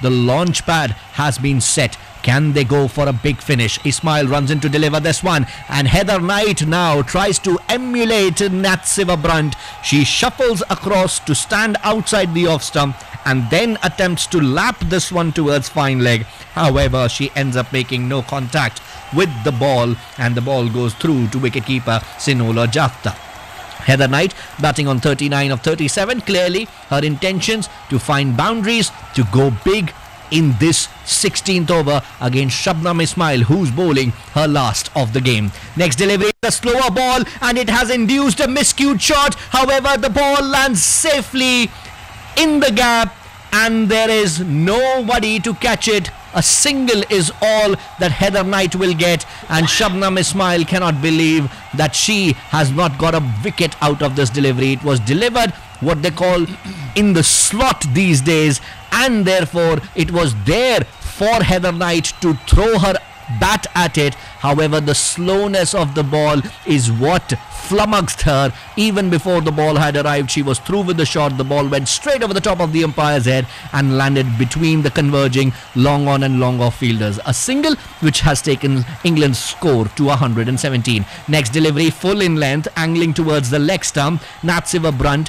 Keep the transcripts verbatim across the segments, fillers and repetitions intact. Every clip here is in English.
The launch pad has been set. Can they go for a big finish? Ismail runs in to deliver this one, and Heather Knight now tries to emulate Natseva Brunt. She shuffles across to stand outside the off stump and then attempts to lap this one towards fine leg. However, she ends up making no contact with the ball, and the ball goes through to wicketkeeper Sinola Jafta. Heather Knight batting on thirty-nine of thirty-seven. Clearly, her intentions to find boundaries, to go big in this sixteenth over against Shabnam Ismail, who's bowling her last of the game. Next delivery, a slower ball, and it has induced a miscued shot. However, the ball lands safely in the gap, and there is nobody to catch it. A single is all that Heather Knight will get, and Shabnam Ismail cannot believe that she has not got a wicket out of this delivery. It was delivered what they call in the slot these days, and therefore it was there for Heather Knight to throw her bat at it. However, the slowness of the ball is what flummoxed her. Even before the ball had arrived, she was through with the shot. The ball went straight over the top of the umpire's head and landed between the converging long on and long off fielders. A single which has taken England's score to one hundred seventeen. Next delivery, full in length, angling towards the leg stump. Natseva Brunt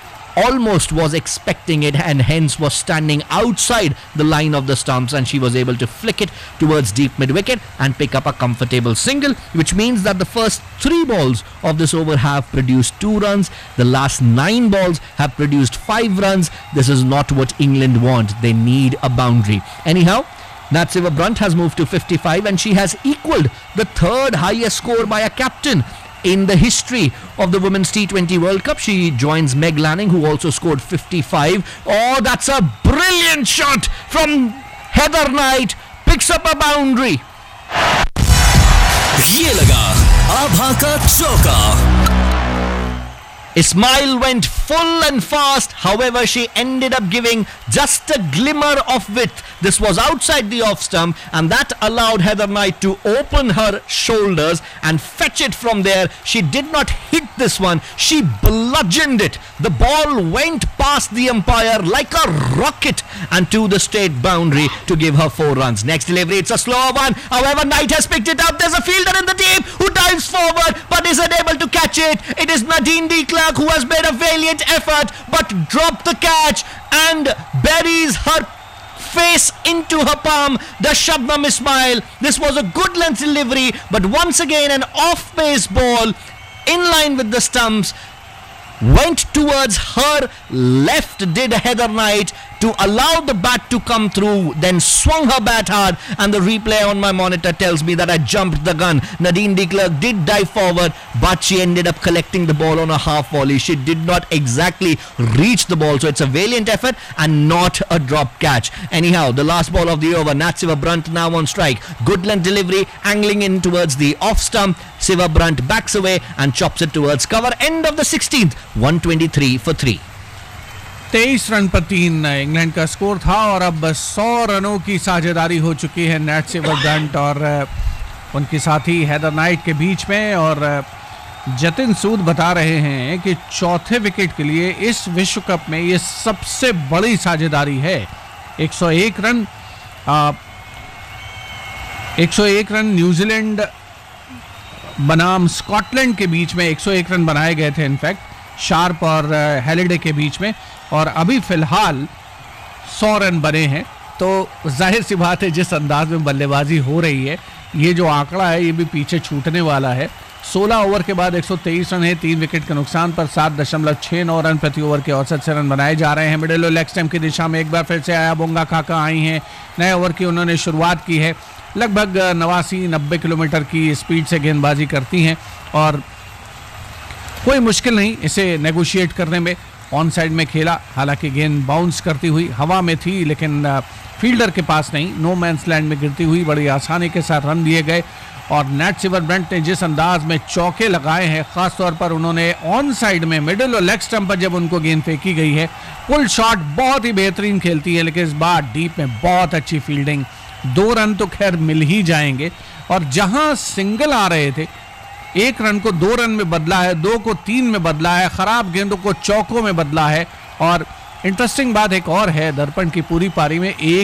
almost was expecting it and hence was standing outside the line of the stumps, and she was able to flick it towards deep mid-wicket and pick up a comfortable single, which means that the first three balls of this over have produced two runs. The last nine balls have produced five runs. This is not what England want. They need a boundary. Anyhow, Natseva Brunt has moved to fifty-five, and she has equalled the third highest score by a captain in the history of the Women's T twenty World Cup. She joins Meg Lanning, who also scored fifty-five. Oh, that's a brilliant shot from Heather Knight. Picks up a boundary. ये लगा आभा का चौका. Ismail went full and fast. However, she ended up giving just a glimmer of width. This was outside the off stump, and that allowed Heather Knight to open her shoulders and fetch it from there. She did not hit this one. She bludgeoned it. The ball went past the umpire like a rocket and to the straight boundary to give her four runs. Next delivery, it's a slower one. However, Knight has picked it up. There's a fielder in the team who dives forward but is unable to catch it. It is Nadine de Klerk who has made a valiant effort but dropped the catch and buries her face into her palm. The Shabnam Ismail. This was a good length delivery, but once again an off-pace ball in line with the stumps went towards her left, did Heather Knight, to allow the bat to come through, then swung her bat hard, and the replay on my monitor tells me that I jumped the gun. Nadine de Klerk did dive forward, but she ended up collecting the ball on a half volley. She did not exactly reach the ball, so it's a valiant effort and not a drop catch. Anyhow, the last ball of the over, Natseva Brunt now on strike. Good length delivery, angling in towards the off stump. Siva Brunt backs away and chops it towards cover. End of the sixteenth, one twenty-three for three. तेईस run पर तीन England का score था, और अब सौ रनों की साझेदारी हो चुकी है नैटसेवा ब्रंट और उनके साथी हेदर नाइट के बीच में. और जतिन सूद बता रहे हैं कि चौथे विकेट के लिए इस विश्व कप में ये सबसे बड़ी साझेदारी है. एक सौ एक रन एक सौ एक रन न्यूजीलैंड बनाम स्कॉटलैंड के बीच में एक सौ एक रन बनाए गए थे, इनफैक्ट शार्प और हैलिडे के बीच में, और अभी फिलहाल सौ रन बने हैं. तो जाहिर सी बात है जिस अंदाज में बल्लेबाजी हो रही है, ये जो आंकड़ा है ये भी पीछे छूटने वाला है. सोलह ओवर के बाद एक सौ तेईस रन है, तीन विकेट के नुकसान पर सात दशमलव छः नौ रन प्रति ओवर के औसत से रन बनाए जा रहे हैं. मिडिल और लेग स्टंप की दिशा में एक बार फिर से आया बोंगा काका आई हैं. नए ओवर की उन्होंने शुरुआत की है. लगभग नवासी नब्बे किलोमीटर की स्पीड से गेंदबाजी करती हैं और कोई मुश्किल नहीं इसे नेगोशिएट करने में. ऑन साइड में खेला, हालांकि गेंद बाउंस करती हुई हवा में थी लेकिन फील्डर के पास नहीं, नो मैंस लैंड में गिरती हुई बड़ी आसानी के साथ रन दिए गए. और नैटसेवा ब्रंट ने जिस अंदाज में चौके लगाए हैं, खासतौर पर उन्होंने ऑन साइड में मिडिल और लेग स्टंप पर जब उनको गेंद फेंकी गई है, पुल शॉट बहुत ही बेहतरीन खेलती है, लेकिन इस बार डीप में बहुत अच्छी फील्डिंग. दो रन तो खैर मिल ही जाएंगे, और जहां सिंगल आ रहे थे एक रन को दो रन में बदला है, दो को तीन में बदला है, खराब गेंदों को चौकों में बदला है. और इंटरेस्टिंग बात एक और है, दर्पण की पूरी पारी में एक